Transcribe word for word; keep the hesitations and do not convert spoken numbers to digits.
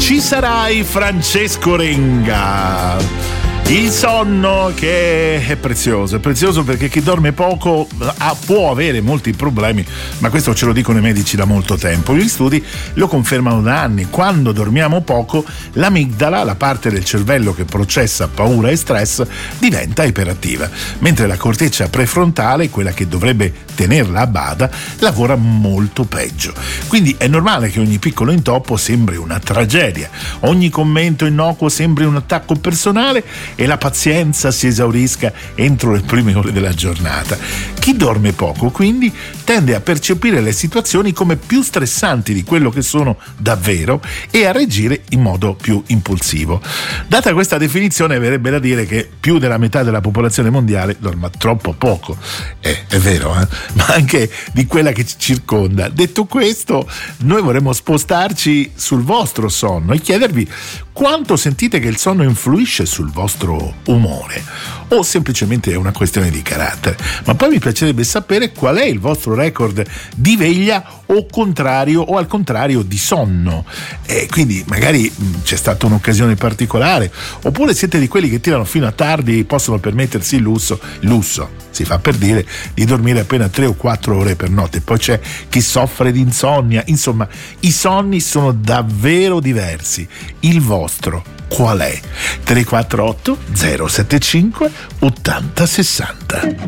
Ci sarai, Francesco Renga. Il sonno che è prezioso, è prezioso perché chi dorme poco ha, può avere molti problemi, ma questo ce lo dicono i medici da molto tempo. Gli studi lo confermano da anni. Quando dormiamo poco, l'amigdala, la parte del cervello che processa paura e stress, diventa iperattiva, mentre la corteccia prefrontale, quella che dovrebbe tenerla a bada, lavora molto peggio. Quindi è normale che ogni piccolo intoppo sembri una tragedia, ogni commento innocuo sembri un attacco personale e la pazienza si esaurisca entro le prime ore della giornata. Chi dorme poco, quindi, tende a percepire le situazioni come più stressanti di quello che sono davvero e a reagire in modo più impulsivo. Data questa definizione, verrebbe da dire che più della metà della popolazione mondiale dorma troppo poco. Eh, è vero, eh? Ma anche di quella che ci circonda. Detto questo, noi vorremmo spostarci sul vostro sonno e chiedervi quanto sentite che il sonno influisce sul vostro umore, o semplicemente è una questione di carattere. Ma poi mi piacerebbe sapere qual è il vostro record di veglia o contrario o al contrario di sonno. E quindi magari mh, c'è stata un'occasione particolare, oppure siete di quelli che tirano fino a tardi e possono permettersi il lusso, lusso si fa per dire, di dormire appena tre o quattro ore per notte. Poi c'è chi soffre di insonnia. Insomma, i sonni sono davvero diversi. Il vostro qual è? tre quattro otto zero sette cinque ottanta sessanta.